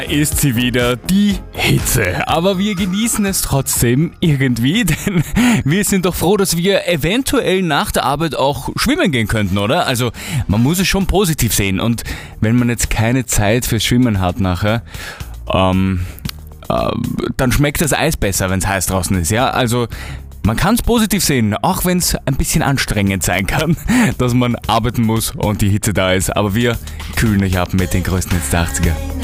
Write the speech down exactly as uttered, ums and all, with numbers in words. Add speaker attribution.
Speaker 1: Ist sie wieder, die Hitze. Aber wir genießen es trotzdem irgendwie, denn wir sind doch froh, dass wir eventuell nach der Arbeit auch schwimmen gehen könnten, oder? Also man muss es schon positiv sehen. Und wenn man jetzt keine Zeit fürs Schwimmen hat nachher, ähm, äh, dann schmeckt das Eis besser, wenn es heiß draußen ist. Ja, also man kann es positiv sehen, auch wenn es ein bisschen anstrengend sein kann, dass man arbeiten muss und die Hitze da ist. Aber wir kühlen euch ab mit den größten Hits der achtziger.